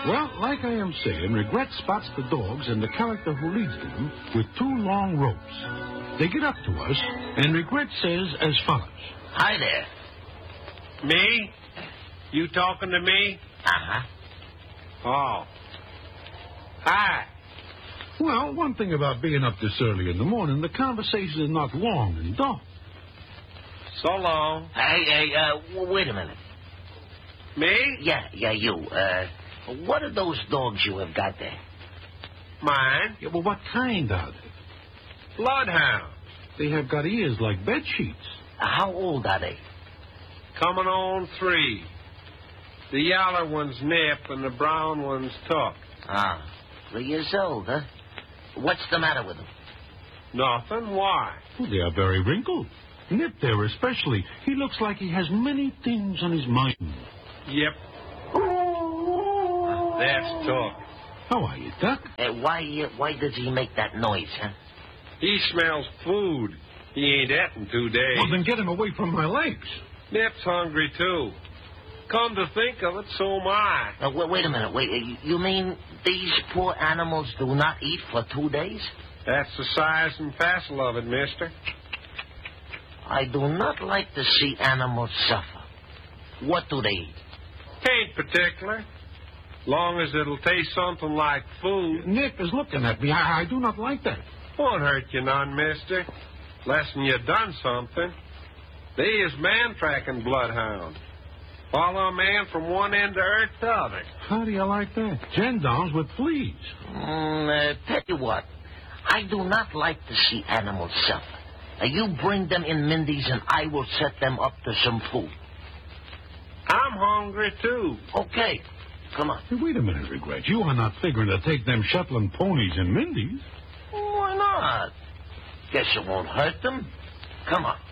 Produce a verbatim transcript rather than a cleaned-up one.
Well, like I am saying, Regret spots the dogs and the character who leads them with two long ropes. They get up to us, and Regret says as follows. Hi there. Me? You talking to me? Uh-huh. Oh. Hi. Well, one thing about being up this early in the morning, the conversation is not long and dull. So long. Hey, hey, uh, w- wait a minute. Me? Yeah, yeah, you. Uh, what are those dogs you have got there? Mine? Yeah, well, what kind are they? Bloodhound. They have got ears like bed sheets. Uh, how old are they? Coming on three. The yaller one's Nip and the brown one's Tuck. Ah, three years old, huh? What's the matter with them? Nothing. Why? Oh, they are very wrinkled. Nip there especially. He looks like he has many things on his mind. Yep. That's Tuck. How are you, Duck? Uh, why, uh, why does he make that noise, huh? He smells food. He ain't et in two days. Well, then get him away from my legs. Nip's hungry, too. Come to think of it, so am I. Uh, wait, wait a minute. Wait, uh, you mean these poor animals do not eat for two days? That's the size and facile of it, mister. I do not like to see animals suffer. What do they eat? Ain't particular. Long as it'll taste something like food. Nip is looking at me. I, I do not like that. Won't hurt you none, mister. Less'n you done something. They is man-tracking bloodhound. Follow a man from one end of earth to the other. How do you like that? Gendarmes with fleas. Mm, uh, tell you what. I do not like to see animals suffer. Uh, you bring them in Mindy's and I will set them up to some food. I'm hungry, too. Okay. Come on. Hey, wait a minute, Regret. You are not figuring to take them Shetland ponies in Mindy's. Why not? Guess it won't hurt them. Come on.